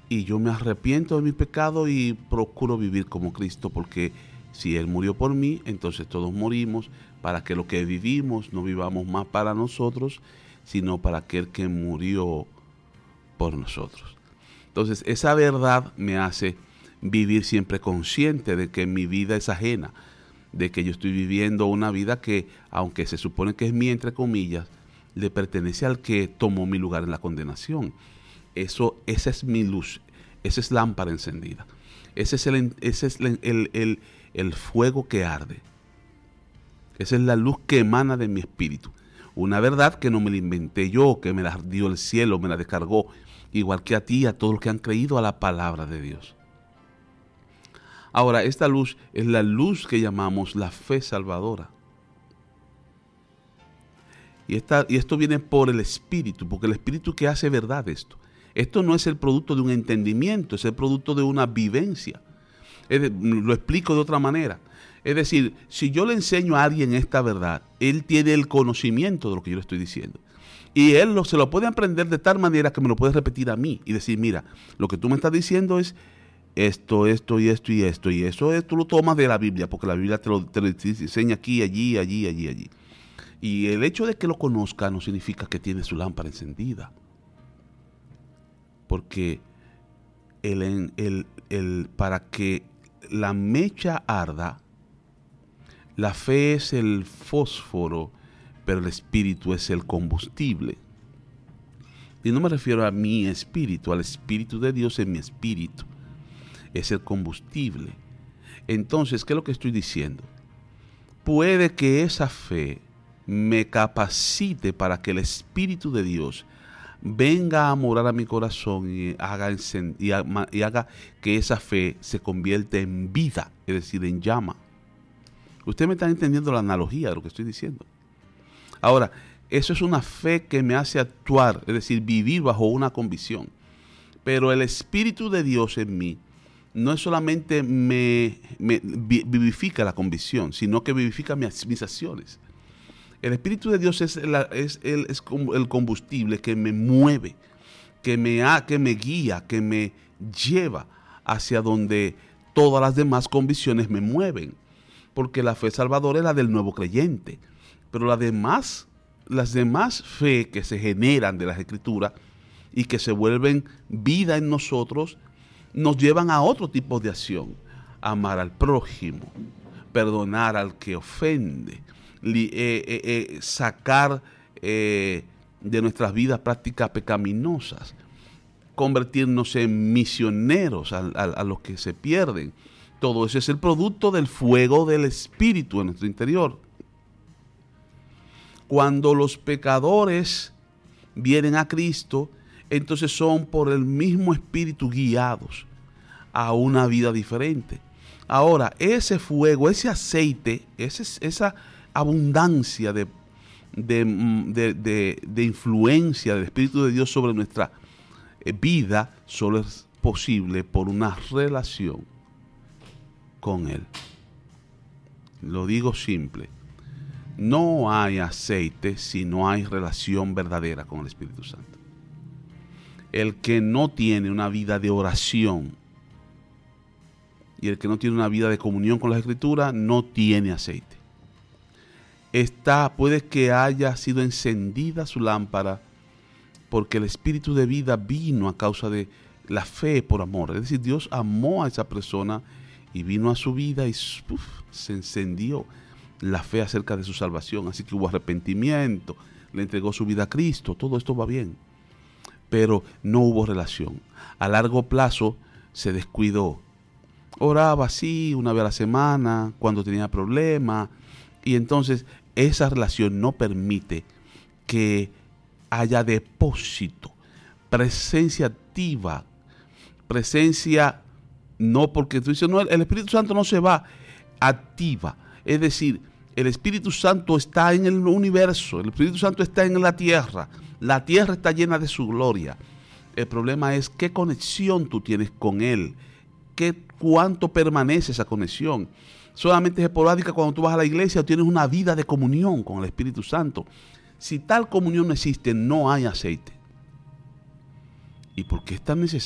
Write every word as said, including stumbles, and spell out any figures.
y yo me arrepiento de mi pecado y procuro vivir como Cristo, porque si Él murió por mí, entonces todos morimos, para que lo que vivimos no vivamos más para nosotros, sino para aquel que murió por nosotros. Entonces, esa verdad me hace vivir siempre consciente de que mi vida es ajena, de que yo estoy viviendo una vida que, aunque se supone que es mía, entre comillas, le pertenece al que tomó mi lugar en la condenación. Eso, esa es mi luz, esa es lámpara encendida, ese es el, ese es el, el, el, el fuego que arde, esa es la luz que emana de mi espíritu. Una verdad que no me la inventé yo, que me la dio el cielo, me la descargó, igual que a ti y a todos los que han creído a la palabra de Dios. Ahora, esta luz es la luz que llamamos la fe salvadora. Y, esta, y esto viene por el Espíritu, porque el Espíritu que hace verdad esto. Esto no es el producto de un entendimiento, es el producto de una vivencia. Es de, lo explico de otra manera. Es decir, si yo le enseño a alguien esta verdad, él tiene el conocimiento de lo que yo le estoy diciendo. Y él lo, se lo puede aprender de tal manera que me lo puede repetir a mí y decir, mira, lo que tú me estás diciendo es esto, esto y esto y esto. Y eso es, tú lo tomas de la Biblia, porque la Biblia te lo, te lo enseña aquí, allí, allí, allí, allí. Y el hecho de que lo conozca no significa que tiene su lámpara encendida. Porque el, el, el, para que la mecha arda, la fe es el fósforo, pero el espíritu es el combustible. Y no me refiero a mi espíritu, al espíritu de Dios en mi espíritu. Es el combustible. Entonces, ¿qué es lo que estoy diciendo? Puede que esa fe me capacite para que el Espíritu de Dios venga a morar a mi corazón y haga, y haga, y haga que esa fe se convierta en vida, es decir, en llama. Ustedes me están entendiendo la analogía de lo que estoy diciendo. Ahora, eso es una fe que me hace actuar, es decir, vivir bajo una convicción. Pero el Espíritu de Dios en mí no es solamente me, me vivifica la convicción, sino que vivifica mis, mis acciones. El Espíritu de Dios es, la, es, el, es el combustible que me mueve, que me, que me guía, que me lleva hacia donde todas las demás convicciones me mueven. Porque la fe salvadora es la del nuevo creyente. Pero las demás, las demás fe que se generan de las Escrituras y que se vuelven vida en nosotros, nos llevan a otro tipo de acción. Amar al prójimo, perdonar al que ofende, li, eh, eh, eh, sacar eh, de nuestras vidas prácticas pecaminosas, convertirnos en misioneros a, a, a los que se pierden. Todo eso es el producto del fuego del Espíritu en nuestro interior. Cuando los pecadores vienen a Cristo, entonces son por el mismo Espíritu guiados a una vida diferente. Ahora, ese fuego, ese aceite, ese, esa abundancia de, de, de, de, de influencia del Espíritu de Dios sobre nuestra vida, solo es posible por una relación con Él. Lo digo simple. No hay aceite si no hay relación verdadera con el Espíritu Santo. El que no tiene una vida de oración y el que no tiene una vida de comunión con la Escritura no tiene aceite. Está, puede que haya sido encendida su lámpara porque el Espíritu de vida vino a causa de la fe por amor. Es decir, Dios amó a esa persona y vino a su vida y uf, se encendió la fe acerca de su salvación. Así que hubo arrepentimiento, le entregó su vida a Cristo, todo esto va bien. Pero no hubo relación. A largo plazo se descuidó. Oraba así una vez a la semana, cuando tenía problemas, y entonces esa relación no permite que haya depósito, presencia activa, presencia, no porque tú dices, no, el Espíritu Santo no se va, activa. Es decir, el Espíritu Santo está en el universo, el Espíritu Santo está en la tierra, la tierra está llena de su gloria. El problema es qué conexión tú tienes con Él, qué, cuánto permanece esa conexión. Solamente es esporádica cuando tú vas a la iglesia o tienes una vida de comunión con el Espíritu Santo. Si tal comunión no existe, no hay aceite. ¿Y por qué es tan necesario?